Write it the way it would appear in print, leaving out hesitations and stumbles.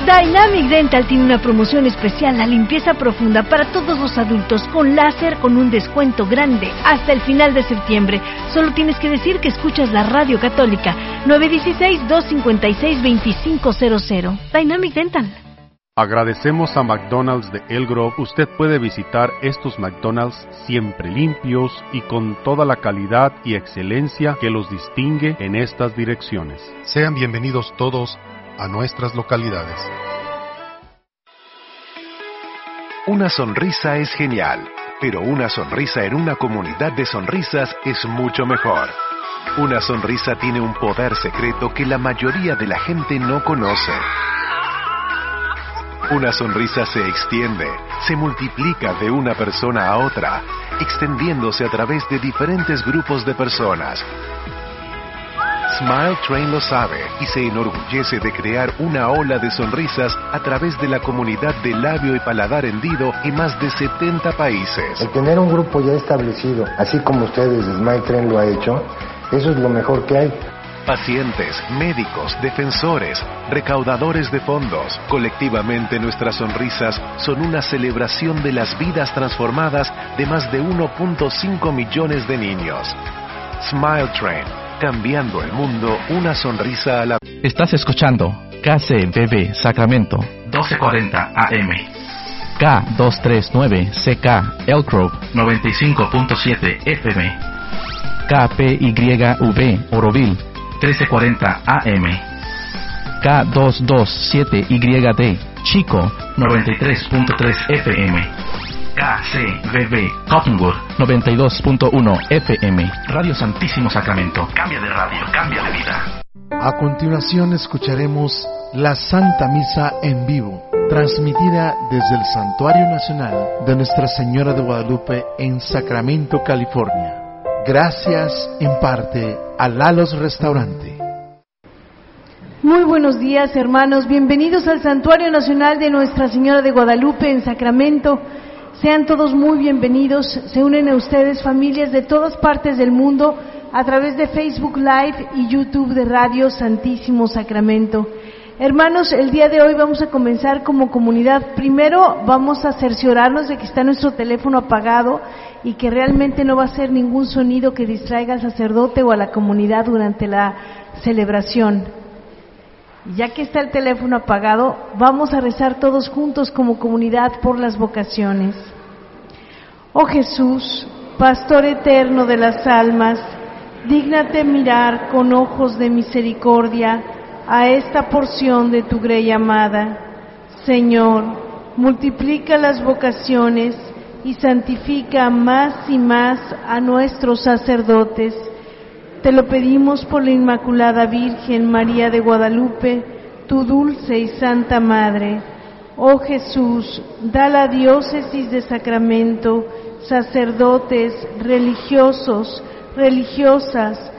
Dynamic Dental tiene una promoción especial, la limpieza profunda para todos los adultos con láser con un descuento grande hasta el final de septiembre. Solo tienes que decir que escuchas la Radio Católica. 916-256-2500. Dynamic Dental. Agradecemos a McDonald's de El Grove. Usted puede visitar estos McDonald's siempre limpios y con toda la calidad y excelencia que los distingue en estas direcciones. Sean bienvenidos todos a nuestras localidades. Una sonrisa es genial, pero una sonrisa en una comunidad de sonrisas es mucho mejor. Una sonrisa tiene un poder secreto que la mayoría de la gente no conoce. Una sonrisa se extiende, se multiplica de una persona a otra, extendiéndose a través de diferentes grupos de personas. Smile Train lo sabe y se enorgullece de crear una ola de sonrisas a través de la comunidad de labio y paladar hendido en más de 70 países. El tener un grupo ya establecido, así como ustedes, Smile Train lo ha hecho, eso es lo mejor que hay. Pacientes, médicos, defensores, recaudadores de fondos. Colectivamente nuestras sonrisas son una celebración de las vidas transformadas de más de 1.5 millones de niños. Smile Train, cambiando el mundo una sonrisa a la... Estás escuchando KCBB Sacramento 1240 AM, K239CK Elk Grove 95.7 FM, KPYV Oroville 1340 AM, K227YD Chico 93.3 FM, KCBB Cottonwood 92.1 FM. Radio Santísimo Sacramento. Cambia de radio, cambia de vida. A continuación escucharemos la Santa Misa en vivo, transmitida desde el Santuario Nacional de Nuestra Señora de Guadalupe en Sacramento, California. Gracias en parte a Lalo's Restaurante. Muy buenos días, hermanos. Bienvenidos al Santuario Nacional de Nuestra Señora de Guadalupe en Sacramento. Sean todos muy bienvenidos. Se unen a ustedes familias de todas partes del mundo a través de Facebook Live y YouTube de Radio Santísimo Sacramento. Hermanos, el día de hoy vamos a comenzar como comunidad. Primero vamos a cerciorarnos de que está nuestro teléfono apagado y que realmente no va a ser ningún sonido que distraiga al sacerdote o a la comunidad durante la celebración. Ya que está el teléfono apagado, vamos a rezar todos juntos como comunidad por las vocaciones. Oh Jesús, Pastor eterno de las almas, dígnate mirar con ojos de misericordia a esta porción de tu grey amada. Señor, multiplica las vocaciones y santifica más y más a nuestros sacerdotes. Te lo pedimos por la Inmaculada Virgen María de Guadalupe, tu dulce y santa Madre. Oh Jesús, da a la diócesis de Sacramento sacerdotes, religiosos, religiosas,